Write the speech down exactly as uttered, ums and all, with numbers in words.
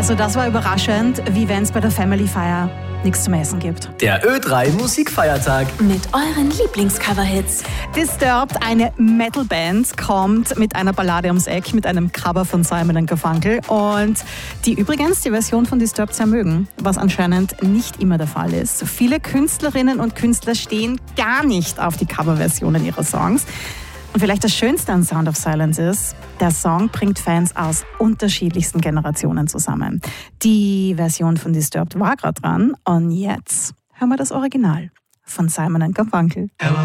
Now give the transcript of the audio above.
Also das war überraschend, wie wenn es bei der Family Feier nichts zum Essen gibt. Der Ö drei Musikfeiertag. Mit euren Lieblingscover-Hits. Disturbed, eine Metalband, kommt mit einer Ballade ums Eck, mit einem Cover von Simon and Garfunkel. Und die übrigens die Version von Disturbed sehr mögen, was anscheinend nicht immer der Fall ist. Viele Künstlerinnen und Künstler stehen gar nicht auf die Coverversionen ihrer Songs. Und vielleicht das Schönste an Sound of Silence ist, der Song bringt Fans aus unterschiedlichsten Generationen zusammen. Die Version von Disturbed war gerade dran und jetzt hören wir das Original von Simon and Garfunkel.